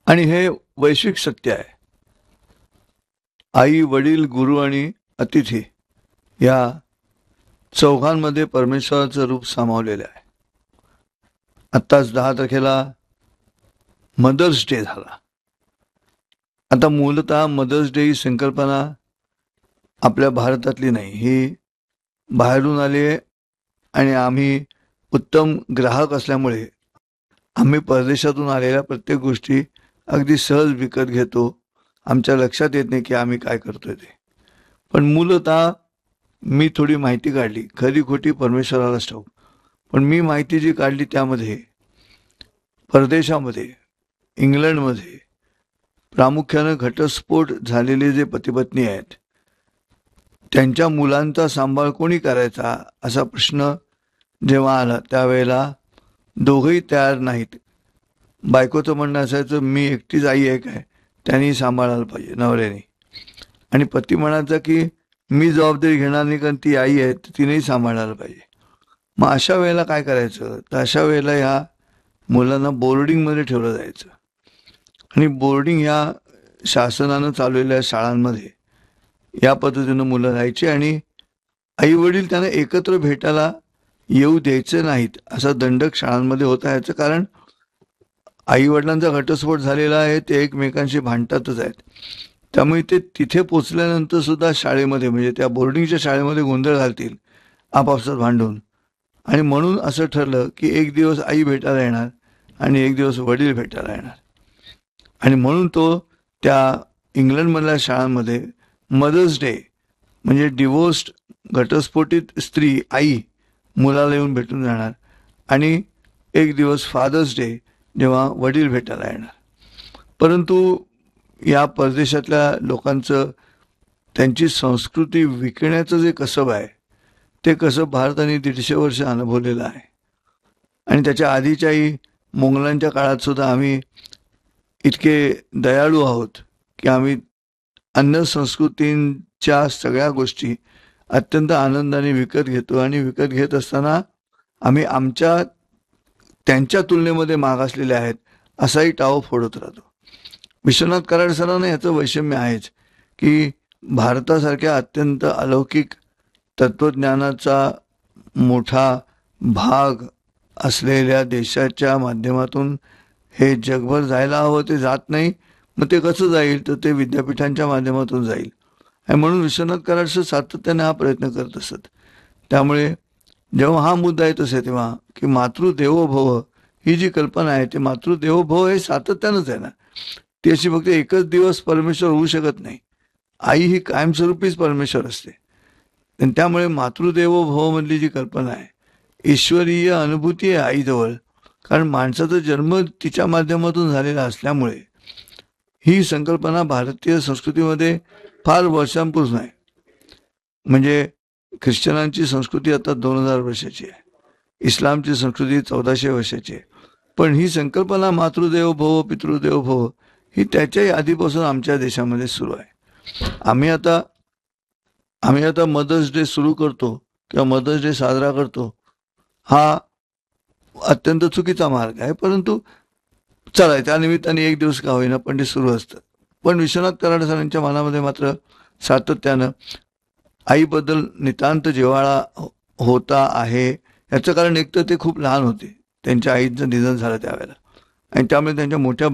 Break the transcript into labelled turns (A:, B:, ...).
A: आणि हे वैश्विक सत्य आहे. आई, वडील, गुरु आणि अतिथी या चौघांमध्ये परमेश्वराचं रूप सामावलेलं आहे. आत्ताच 10 तारखेला मदर्स डे झाला. आता मूलतः मदर्स डे ही संकल्पना आपल्या भारतातली नाही, ही बाहेरून आली आहे. आणि आम्ही उत्तम ग्राहक असल्यामुळे आम्ही परदेशातून आलेल्या प्रत्येक गोष्टी अगदी सहज विकत घेतो. आमच्या लक्षात येत नाही की आम्ही काय करतोय ते. पण मूलतः मी थोडी माहिती काढली, खरी खोटी परमेश्वरालाच ठाऊक. पण मी माहिती जी काढली त्यामध्ये परदेशामध्ये, इंग्लंडमध्ये प्रामुख्यानं घटस्फोट झालेले जे पतिपत्नी आहेत, त्यांच्या मुलांचा सांभाळ कोणी करायचा असा प्रश्न जेव्हा आला त्यावेळेला दोघंही तयार नाहीत. बायकोचं म्हणणं असायचं, मी एकटीच आई आहे काय, त्यांनी सांभाळायला पाहिजे नवऱ्याने. आणि पती म्हणायचा की मी जबाबदारी घेणार नाही कारण ती आई आहे, तिनेही सांभाळायला पाहिजे. मग अशा वेळेला काय करायचं, तर अशा वेळेला ह्या मुलांना बोर्डिंगमध्ये ठेवलं जायचं. आणि बोर्डिंग ह्या शासनानं चालवलेल्या शाळांमध्ये या पद्धतीनं मुलं राहायची आणि आई वडील त्यांना एकत्र भेटायला येऊ द्यायचे नाहीत असा दंडक शाळांमध्ये होता. याचं कारण आई वडिलांचा घटस्फोट झालेला आहे, ते एकमेकांशी भांडतातच आहेत. त्यामुळे ते तिथे पोचल्यानंतर सुद्धा शाळेमध्ये म्हणजे त्या बोर्डिंगच्या शाळेमध्ये गोंधळ घालतील आपापसात भांडून. आणि म्हणून असं ठरलं की एक दिवस आई भेटायला येणार आणि एक दिवस वडील भेटायला येणार. आणि म्हणून तो त्या इंग्लंडमधल्या शाळांमध्ये मदर्स डे म्हणजे डिवोर्स्ड घटस्फोटित स्त्री आई मुलाला येऊन भेटून जाणार आणि एक दिवस फादर्स डे जेव्हा वडील भेटायला येणार. परंतु या परदेशातल्या लोकांचं त्यांची संस्कृती विकण्याचं जे कसब आहे ते कसब भारताने 150 वर्ष अनुभवलेलं आहे. आणि त्याच्या आधीच्याही मोंगलांच्या काळात सुद्धा आम्ही इतके दयाळू आहोत की आम्ही अन्य संस्कृतींच्या सगळ्या गोष्टी अत्यंत आनंदाने विकत घेतो. आणि विकत घेत असताना आम्ही त्यांच्या तुलनेमध्ये मागासलेले आहेत असाही टाव फोडत राहतो. विश्वनाथ कराड सरांना याचं वैषम्य आहेच की भारतासारख्या अत्यंत अलौकिक तत्त्वज्ञानाचा मोठा भाग असलेल्या देशाच्या माध्यमातून हे जगभर जायला हवं, ते जात नाही. मग ते कसं जाईल, तर ते विद्यापीठांच्या माध्यमातून जाईल. आणि म्हणून विश्वनाथ कराड सर सातत्याने हा प्रयत्न करत असत. त्यामुळे जेव्हा हा मुद्दा येत असे तेव्हा की मातृदेवो भव ही जी कल्पना आहे ते मातृदेवो भव हे सातत्यानंच आहे ना. ती अशी फक्त एकच दिवस परमेश्वर होऊ शकत नाही. आई ही कायमस्वरूपीच परमेश्वर असते. आणि त्यामुळे मातृदेवो भव मधली जी कल्पना आहे ईश्वरीय अनुभूती आहे आईजवळ. कारण माणसाचा जन्म तिच्या माध्यमातून झालेला असल्यामुळे ही संकल्पना भारतीय संस्कृतीमध्ये फार वर्षांपूर्वी आहे. म्हणजे ख्रिश्चनांची संस्कृती आता 2000 वर्षाची आहे, इस्लामची संस्कृती 1400 वर्षाची आहे. पण ही संकल्पना मातृदेवो भव पितृदेवो भव ही त्याच्याही आधीपासून आमच्या देशामध्ये सुरू आहे. आम्ही आता मदर्स डे सुरू करतो किंवा मदर्स डे साजरा करतो, हा अत्यंत चुकीचा मार्ग आहे. परंतु चला त्या निमित्ताने एक दिवस का होईना पण ते सुरू असतं. पण विश्वनाथ कराड सरांच्या मनामध्ये मात्र सातत्यानं आईबद्दल नितांत जिव्हाळा होता आहे. याचं कारण एक तर ते खूप लहान होते, त्यांच्या आईचं निधन झालं त्यावेळेला. आणि त्यामुळे त्यांच्या मोठ्या